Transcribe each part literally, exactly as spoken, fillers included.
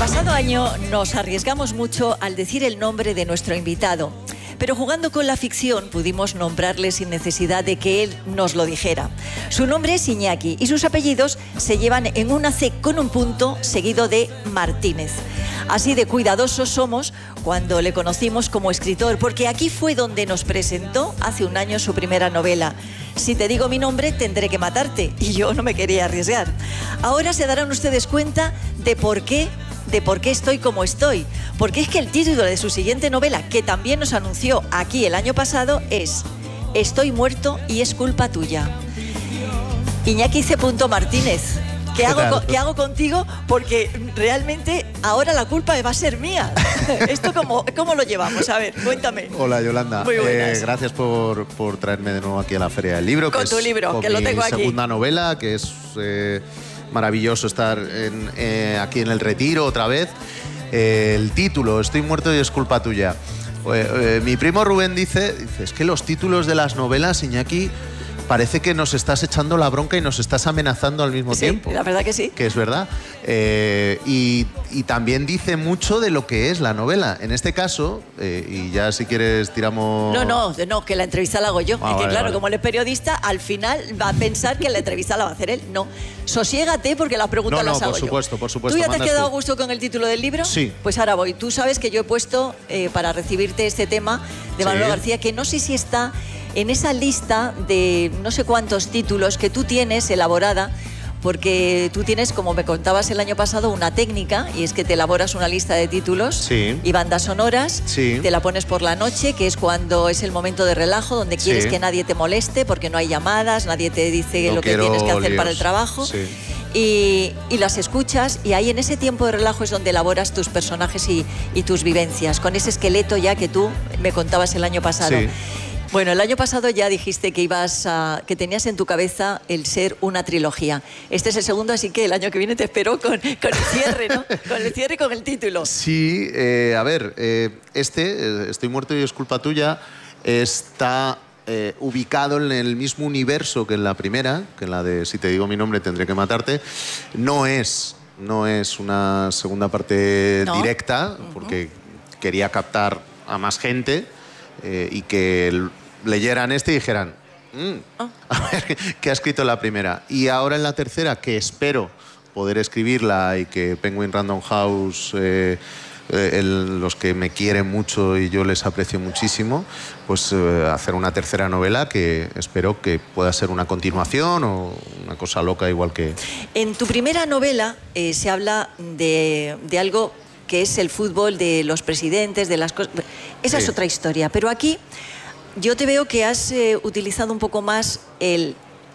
pasado año nos arriesgamos mucho al decir el nombre de nuestro invitado, pero jugando con la ficción pudimos nombrarle sin necesidad de que él nos lo dijera. Su nombre es Iñaki y sus apellidos se llevan en una C con un punto seguido de Martínez. Así de cuidadosos somos cuando le conocimos como escritor, porque aquí fue donde nos presentó hace un año su primera novela. Si te digo mi nombre, tendré que matarte, y yo no me quería arriesgar. Ahora se darán ustedes cuenta de por qué, de por qué estoy como estoy. Porque es que el título de su siguiente novela, que también nos anunció aquí el año pasado, es Estoy muerto y es culpa tuya. Iñaki C. Martínez. ¿Qué hago, ¿Qué hago contigo? Porque realmente ahora la culpa va a ser mía. ¿Esto cómo, cómo lo llevamos? A ver, cuéntame. Hola, Yolanda. Muy buenas. Eh, gracias por, por traerme de nuevo aquí a la Feria del Libro. Con que tu es, libro, con que lo tengo mi aquí. segunda novela, que es eh, maravilloso estar en, eh, aquí en El Retiro otra vez. Eh, el título, Estoy muerto y es culpa tuya. Eh, eh, mi primo Rubén dice, dice, es que los títulos de las novelas, Iñaki, parece que nos estás echando la bronca y nos estás amenazando al mismo Sí, tiempo. la verdad que sí. Que es verdad. Eh, y, y también dice mucho de lo que es la novela. En este caso, eh, y ya si quieres tiramos... No, no, no, que la entrevista la hago yo. Ah, y que vale, claro, vale. como él es periodista, al final va a pensar que la entrevista la va a hacer él. No, sosiégate porque las preguntas No, no, las hago por yo. supuesto, por supuesto, ¿Tú ya te has mandas quedado a tú. gusto con el título del libro? Sí. Pues ahora voy. Tú sabes que yo he puesto, eh, para recibirte este tema de Manolo Sí. García, que no sé si está en esa lista de no sé cuántos títulos que tú tienes elaborada, porque tú tienes, como me contabas el año pasado, una técnica, y es que te elaboras una lista de títulos Sí. y bandas sonoras, Sí. te la pones por la noche, que es cuando es el momento de relajo, donde quieres Sí. que nadie te moleste, porque no hay llamadas, nadie te dice No lo que quiero tienes que hacer líos. para el trabajo. Sí. Y, y las escuchas, y ahí en ese tiempo de relajo es donde elaboras tus personajes y, y tus vivencias, con ese esqueleto ya que tú me contabas el año pasado. Sí. Bueno, el año pasado ya dijiste que ibas a, que tenías en tu cabeza el ser una trilogía. Este es el segundo, así que el año que viene te espero con, con el cierre, ¿no? Con el cierre y con el título. Sí, eh, a ver, eh, este, eh, Estoy muerto y es culpa tuya, está eh, ubicado en el mismo universo que en la primera, que en la de Si te digo mi nombre tendré que matarte. No es, no es una segunda parte No. directa, porque quería captar a más gente eh, y que l- leyeran este y dijeran, "Mm, Ah. a ver, ¿qué ha escrito la primera?". Y ahora en la tercera, que espero poder escribirla y que Penguin Random House, eh, eh, el- los que me quieren mucho y yo les aprecio muchísimo, pues eh, hacer una tercera novela que espero que pueda ser una continuación o una cosa loca igual que... En tu primera novela eh, se habla de, de algo que es el fútbol, de los presidentes, de las cosas... Esa Sí. es otra historia. Pero aquí yo te veo que has eh, utilizado un poco más el...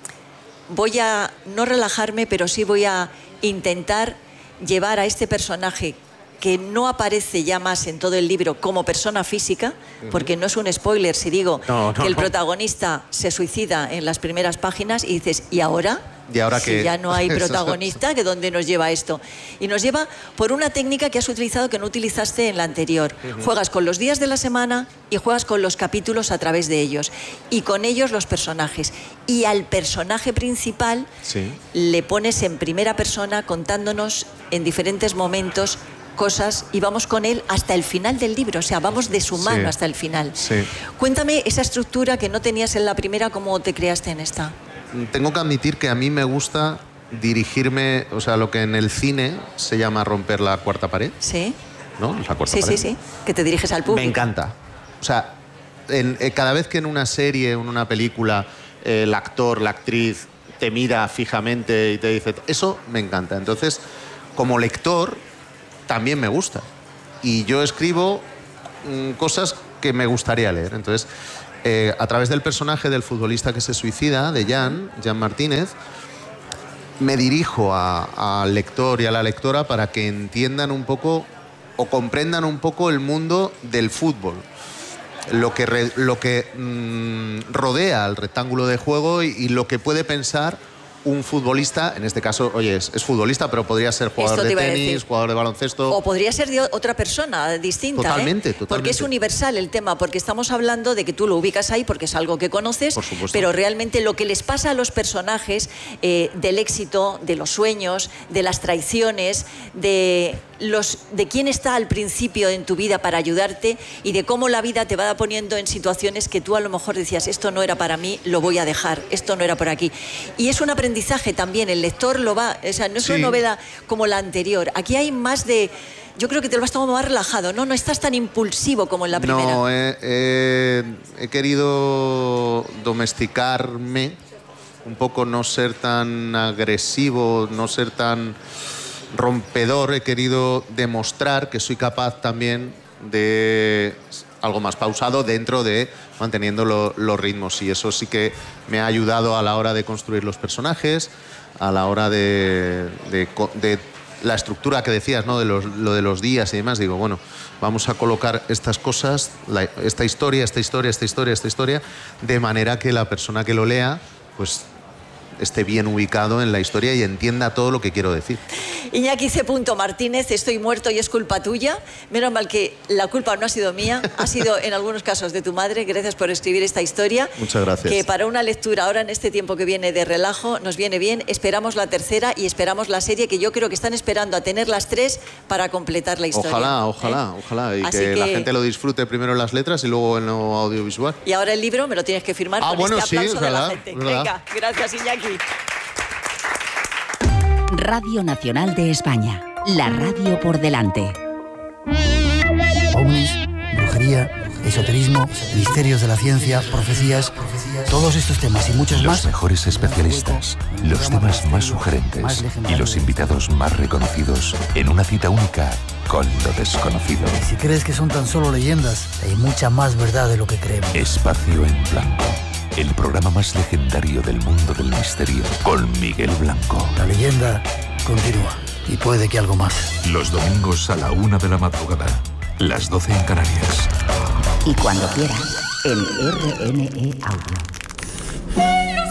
Voy a no relajarme, pero sí voy a intentar llevar a este personaje que no aparece ya más en todo el libro como persona física, porque no es un spoiler si digo No, no, que el no. protagonista se suicida en las primeras páginas y dices, ¿y ahora? ¿Y ahora si qué? ya no hay Eso. protagonista, ¿que dónde nos lleva esto? Y nos lleva por una técnica que has utilizado que no utilizaste en la anterior. Juegas con los días de la semana y juegas con los capítulos a través de ellos. Y con ellos los personajes. Y al personaje principal Sí. le pones en primera persona contándonos en diferentes momentos cosas y vamos con él hasta el final del libro, o sea, vamos de su mano Sí. hasta el final. Sí. Cuéntame esa estructura que no tenías en la primera, ¿cómo te creaste en esta? Tengo que admitir que a mí me gusta dirigirme, o sea, lo que en el cine se llama romper la cuarta pared, ¿Sí? ¿no? La cuarta Sí, pared. sí, sí, que te diriges al público. Me encanta. O sea, en- eh, cada vez que en una serie o en una película eh, el actor, la actriz te mira fijamente y te dice... Eso me encanta. Entonces, como lector, también me gusta. Y yo escribo mm, cosas que me gustaría leer. Entonces, eh, a través del personaje del futbolista que se suicida, de Jan, Jan Martínez, me dirijo a- al lector y a la lectora para que entiendan un poco o comprendan un poco el mundo del fútbol. Lo que, re- lo que mm, rodea al rectángulo de juego y, y lo que puede pensar un futbolista, en este caso, oye, es, es futbolista, pero podría ser jugador Esto te de iba a tenis, decir. jugador de baloncesto. O podría ser de otra persona distinta. Totalmente, ¿eh? totalmente. Porque es universal el tema, porque estamos hablando de que tú lo ubicas ahí porque es algo que conoces, Por supuesto. pero realmente lo que les pasa a los personajes eh, del éxito, de los sueños, de las traiciones, de los, de quién está al principio en tu vida para ayudarte y de cómo la vida te va poniendo en situaciones que tú a lo mejor decías, esto no era para mí, lo voy a dejar, esto no era por aquí. Y es un aprendizaje también, el lector lo va, o sea, no es sí. una novela como la anterior. Aquí hay más de... Yo creo que te lo vas tomando más relajado, ¿no? No estás tan impulsivo como en la primera. No, he, he, he querido domesticarme, un poco no ser tan agresivo, no ser tan rompedor. He querido demostrar que soy capaz también de algo más pausado dentro de manteniendo lo, los ritmos. Y eso sí que me ha ayudado a la hora de construir los personajes, a la hora de... de, de la estructura que decías, ¿no? De los, lo de los días y demás, digo, bueno, vamos a colocar estas cosas, la, esta historia, esta historia, esta historia, esta historia, de manera que la persona que lo lea, pues esté bien ubicado en la historia y entienda todo lo que quiero decir. Iñaki C. Martínez, estoy muerto y es culpa tuya. Menos mal que la culpa no ha sido mía, ha sido en algunos casos de tu madre. Gracias por escribir esta historia. Muchas gracias. Que para una lectura ahora en este tiempo que viene de relajo nos viene bien. Esperamos la tercera y esperamos la serie, que yo creo que están esperando a tener las tres para completar la historia. Ojalá, ojalá, ¿eh? ojalá. Y que, que la gente lo disfrute primero en las letras y luego en lo audiovisual. Y ahora el libro me lo tienes que firmar ah, con bueno, este aplauso sí, de ¿verdad? la gente. ¿verdad? Venga, gracias, Iñaki. Radio Nacional de España, la radio por delante. Ovnis, brujería, esoterismo, misterios de la ciencia, profecías, todos estos temas y muchos los más. Los mejores especialistas, los temas más sugerentes y los invitados más reconocidos en una cita única con lo desconocido. Si crees que son tan solo leyendas, hay mucha más verdad de lo que creemos. Espacio en Blanco. El programa más legendario del mundo del misterio, con Miguel Blanco. La leyenda continúa, y puede que algo más. Los domingos a la una de la madrugada, las doce en Canarias. Y cuando quieras, en R N E Audio.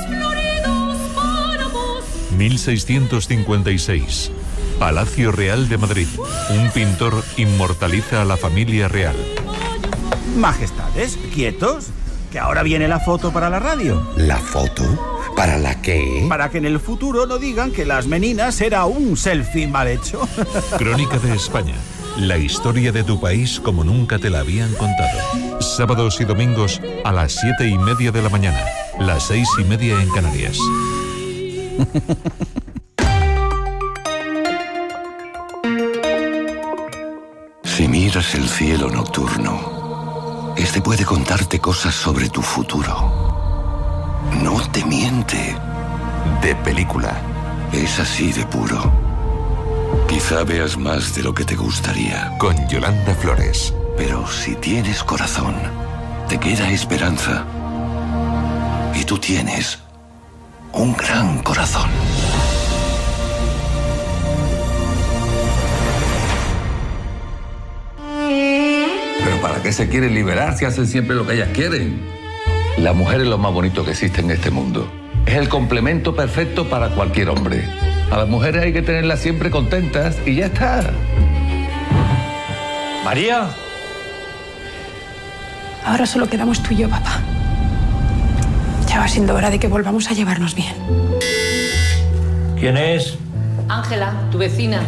mil seiscientos cincuenta y seis. Palacio Real de Madrid. Un pintor inmortaliza a la familia real. Majestades, quietos, que ahora viene la foto para la radio. ¿La foto? ¿Para la qué? Para que en el futuro no digan que Las Meninas era un selfie mal hecho. Crónica de España. La historia de tu país como nunca te la habían contado. Sábados y domingos a las siete y media de la mañana. Las seis y media en Canarias. Si miras el cielo nocturno, este puede contarte cosas sobre tu futuro. No te miente. De película. Es así de puro. Quizá veas más de lo que te gustaría. Con Yolanda Flores. Pero si tienes corazón, te queda esperanza. Y tú tienes un gran corazón. ¿Pero para qué se quieren liberar si hacen siempre lo que ellas quieren? La mujer es lo más bonito que existe en este mundo. Es el complemento perfecto para cualquier hombre. A las mujeres hay que tenerlas siempre contentas y ya está. María. Ahora solo quedamos tú y yo, papá. Ya va siendo hora de que volvamos a llevarnos bien. ¿Quién es? Ángela, tu vecina.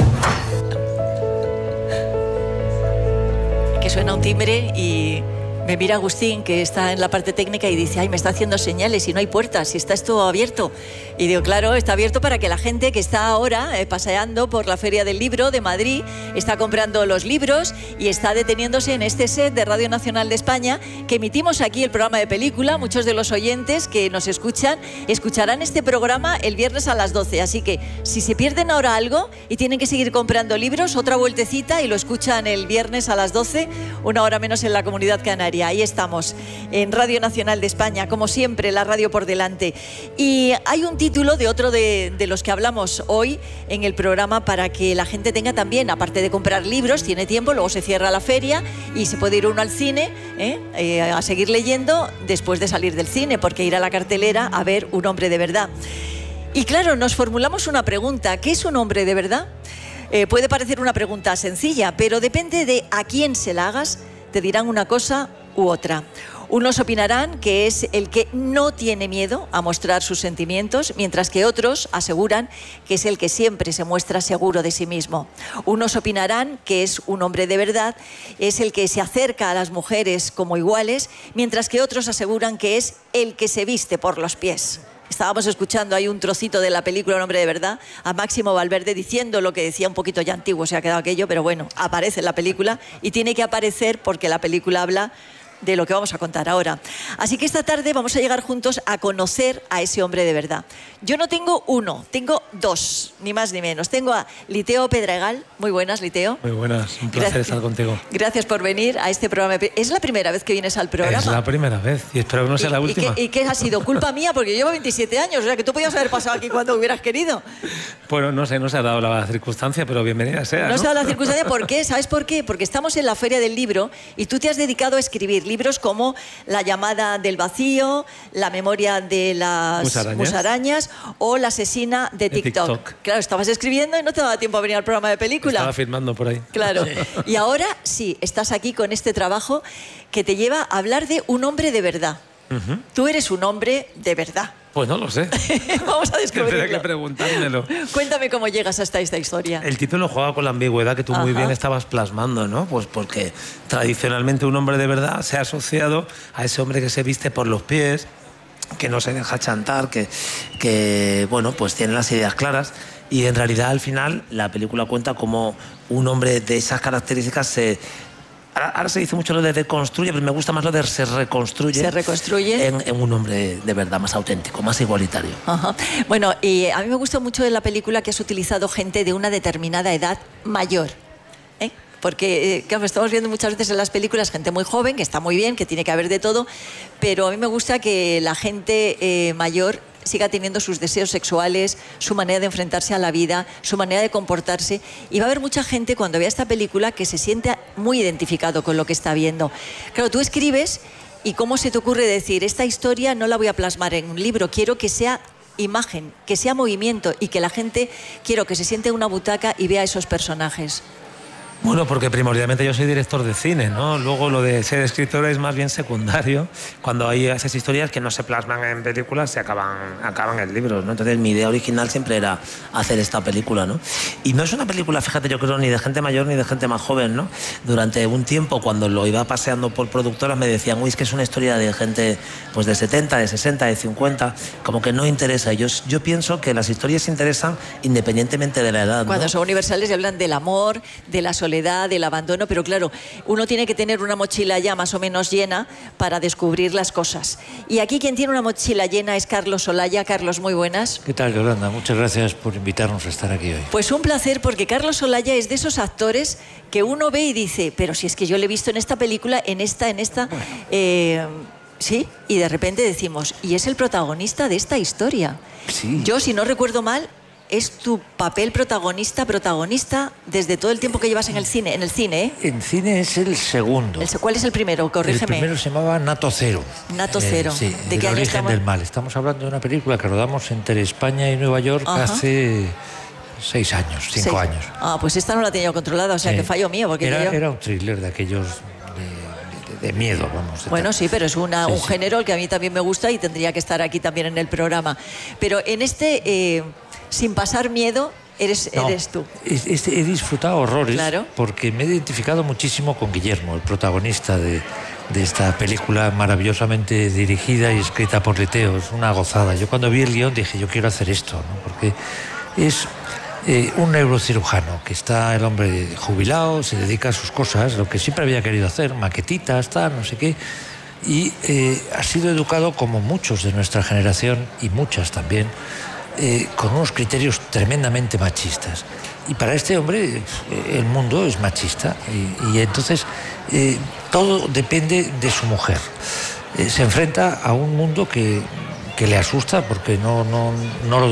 Que suena un timbre y me mira Agustín, que está en la parte técnica, y dice, ay, me está haciendo señales y no hay puertas, y está esto abierto. Y digo, claro, está abierto para que la gente que está ahora eh, paseando por la Feria del Libro de Madrid, está comprando los libros y está deteniéndose en este set de Radio Nacional de España, que emitimos aquí el programa de película. Muchos de los oyentes que nos escuchan, escucharán este programa el viernes a las doce. Así que, si se pierden ahora algo y tienen que seguir comprando libros, otra vueltecita y lo escuchan el viernes a las doce, una hora menos en la Comunidad Canaria. Ahí estamos, en Radio Nacional de España, como siempre, la radio por delante. Y hay un título de otro de, de los que hablamos hoy en el programa para que la gente tenga también, aparte de comprar libros, tiene tiempo, luego se cierra la feria y se puede ir uno al cine ¿eh? Eh, a seguir leyendo después de salir del cine, porque ir a la cartelera a ver Un hombre de verdad. Y claro, nos formulamos una pregunta, ¿qué es un hombre de verdad? Eh, puede parecer una pregunta sencilla, pero depende de a quién se la hagas, te dirán una cosa u otra. Unos opinarán que es el que no tiene miedo a mostrar sus sentimientos, mientras que otros aseguran que es el que siempre se muestra seguro de sí mismo. Unos opinarán que es un hombre de verdad, es el que se acerca a las mujeres como iguales, mientras que otros aseguran que es el que se viste por los pies. Estábamos escuchando ahí un trocito de la película Un hombre de verdad, a Máximo Valverde diciendo lo que decía, un poquito ya antiguo se ha quedado aquello, pero bueno, aparece en la película y tiene que aparecer porque la película habla de lo que vamos a contar ahora. Así que esta tarde vamos a llegar juntos a conocer a ese hombre de verdad. Yo no tengo uno, tengo dos, ni más ni menos. Tengo a Liteo Pedregal. Muy buenas, Liteo. Muy buenas, un placer Gracias. estar contigo. Gracias por venir a este programa. ¿Es la primera vez que vienes al programa? Es la primera vez y espero que no sea la última. ¿Y qué, y qué ha sido? ¿Culpa mía? Porque yo llevo veintisiete años, o sea que tú podías haber pasado aquí cuando hubieras querido. Bueno, no sé, no se ha dado la circunstancia, pero bienvenida sea, ¿no? No se ha dado la circunstancia, ¿por qué? ¿Sabes por qué? Porque estamos en la Feria del Libro y tú te has dedicado a escribir libros como La llamada del vacío, La memoria de las musarañas, musarañas o La asesina de TikTok. de TikTok. Claro, estabas escribiendo y no te daba tiempo a venir al programa de película. Estaba firmando por ahí. Claro. Y ahora sí, estás aquí con este trabajo que te lleva a hablar de un hombre de verdad. Uh-huh. Tú eres un hombre de verdad. Pues no lo sé. Vamos a descubrirlo. Tendré que preguntármelo. Cuéntame cómo llegas hasta esta historia. El título juega con la ambigüedad que tú Ajá. muy bien estabas plasmando, ¿no? Pues porque tradicionalmente un hombre de verdad se ha asociado a ese hombre que se viste por los pies, que no se deja chantar, que, que bueno, pues tiene las ideas claras. Y en realidad al final la película cuenta cómo un hombre de esas características se... Ahora, ahora se dice mucho lo de deconstruye, pero me gusta más lo de se reconstruye. Se reconstruye. En, en un hombre de verdad más auténtico, más igualitario. Ajá. Bueno, y a mí me gusta mucho de la película que has utilizado gente de una determinada edad mayor. ¿eh? Porque, eh, claro, estamos viendo muchas veces en las películas gente muy joven, que está muy bien, que tiene que haber de todo, pero a mí me gusta que la gente eh, mayor siga teniendo sus deseos sexuales, su manera de enfrentarse a la vida, su manera de comportarse. Y va a haber mucha gente cuando vea esta película que se siente muy identificado con lo que está viendo. Claro, tú escribes y ¿cómo se te ocurre decir esta historia no la voy a plasmar en un libro? Quiero que sea imagen, que sea movimiento y que la gente, quiero que se siente en una butaca y vea esos personajes. Bueno, porque primordialmente yo soy director de cine, ¿no? Luego lo de ser escritor es más bien secundario. Cuando hay esas historias que no se plasman en películas, se acaban, acaban en libros, ¿no? Entonces mi idea original siempre era hacer esta película, ¿no? Y no es una película, fíjate, yo creo, ni de gente mayor ni de gente más joven, ¿no? Durante un tiempo, cuando lo iba paseando por productoras, me decían, uy, es que es una historia de gente pues de setenta, de sesenta, de cincuenta, como que no interesa. Yo, yo pienso que las historias interesan independientemente de la edad, ¿no? Cuando son universales y hablan del amor, de la soledad, del abandono, pero claro, uno tiene que tener una mochila ya más o menos llena para descubrir las cosas. Y aquí quien tiene una mochila llena es Carlos Olaya. Carlos, muy buenas. ¿Qué tal, Yolanda? Muchas gracias por invitarnos a estar aquí hoy. Pues un placer, porque Carlos Olaya es de esos actores que uno ve y dice, pero si es que yo le he visto en esta película, en esta, en esta... Bueno. Eh, sí, y de repente decimos, y es el protagonista de esta historia. Sí. Yo, si no recuerdo mal, es tu papel protagonista, protagonista desde todo el tiempo que llevas en el cine, en el cine, ¿eh? En cine es el segundo. El, ¿Cuál es el primero? Corrígeme. El primero se llamaba Nato Cero. Nato Cero. Eh, sí, ¿De El qué año origen estamos? del mal. Estamos hablando de una película que rodamos entre España y Nueva York Ajá. hace seis años, cinco seis. años. Ah, pues esta no la tenía controlada, o sea, sí. que fallo mío. Porque era, yo... era un thriller de aquellos... de miedo, vamos. De bueno, tal. sí, pero es una, sí, un sí. género al que a mí también me gusta y tendría que estar aquí también en el programa. Pero en este, eh, sin pasar miedo, eres, no, eres tú. Es, es, he disfrutado horrores claro. porque me he identificado muchísimo con Guillermo, el protagonista de, de esta película maravillosamente dirigida y escrita por Liteo. Es una gozada. Yo cuando vi el guión dije, yo quiero hacer esto, ¿no? Porque es... Eh, un neurocirujano que está el hombre jubilado, se dedica a sus cosas, lo que siempre había querido hacer, maquetitas, tal, no sé qué, y eh, ha sido educado como muchos de nuestra generación y muchas también, eh, con unos criterios tremendamente machistas. Y para este hombre eh, el mundo es machista y, y entonces eh, todo depende de su mujer. Eh, se enfrenta a un mundo que, que le asusta porque no, no, no lo